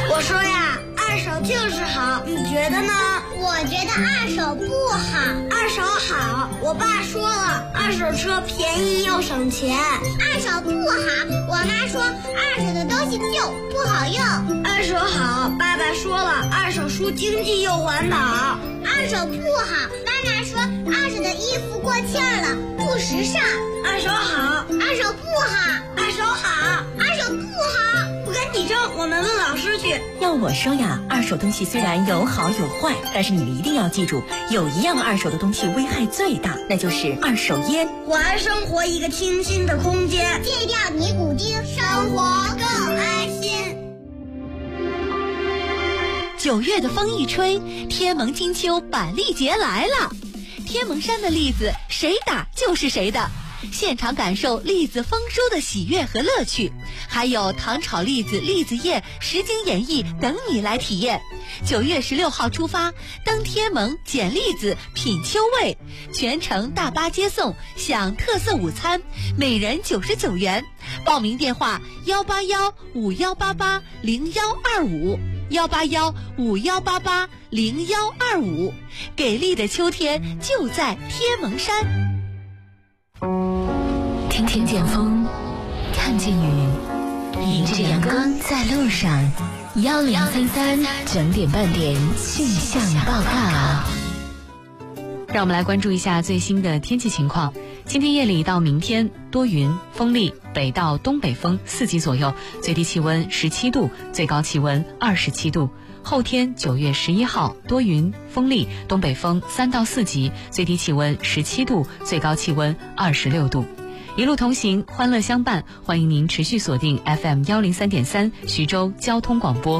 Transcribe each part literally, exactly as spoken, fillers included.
我说呀，二手就是好，你觉得呢？ 我觉得二手不好。 二手好，我爸说了，二手车便宜又省钱。 二手不好，我妈说二手的东西旧不好用。 二手好，爸爸说了，二手书经济又环保。 二手不好，妈妈说二手的衣服过气儿了，不时尚。 二手好， 二手不好， 二手好， 二手不好。 不跟你争，我们问老师去。 要我说呀，二手东西虽然有好有坏，但是你们一定要记住，有一样二手的东西危害最大，那就是二手烟。 还生活一个清新的空间， 戒掉尼古丁，生活更安心。 九月的风一吹，天蒙金秋板栗节来了。天蒙山的栗子谁打就是谁的，现场感受栗子丰收的喜悦和乐趣，还有糖炒栗子、栗子叶、实景演绎等你来体验。九月十六号出发，登天蒙捡栗子品秋味，全程大巴接送，享特色午餐，每人九十九元。报名电话幺八幺五幺八八零幺二五幺八幺五幺八八零幺二五。给力的秋天就在天蒙山。 听听见风，看见雨，迎着阳光在路上。幺零三三整点半点气象报告。 让我们来关注一下最新的天气情况。今天夜里到明天多云风力，北到东北风四级左右，最低气温十七度，最高气温二十七度。后天九月十一号多云风力，东北风三到四级，最低气温十七度，最高气温二十六度。一路同行，欢乐相伴，欢迎您持续锁定 F M 幺零三点三徐州交通广播。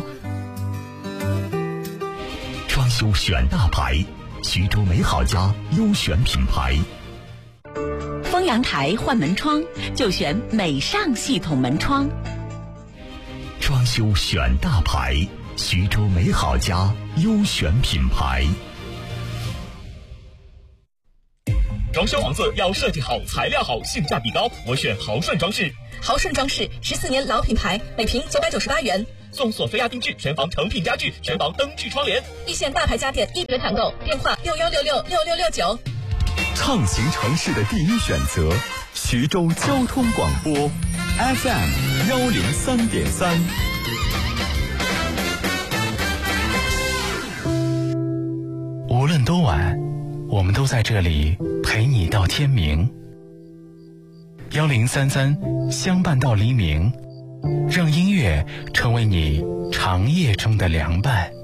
装修选大牌，徐州美好家优选品牌。 封阳台换门窗就选美尚系统门窗。 装修选大牌，徐州美好家优选品牌。 装修房子要设计好，材料好，性价比高，我选豪顺装饰。 豪顺装饰十四年老品牌，每平九百九十八元， 送索菲亚定制全房成品家具，全房灯具窗帘。 一线大牌家电一元团购，电话六幺六六六六六九。 畅行城市的第一选择，徐州交通广播 F M 幺零三点三。 无论多晚，我们都在这里陪你到天明。幺零三三相伴到黎明，让音乐成为你长夜中的凉伴。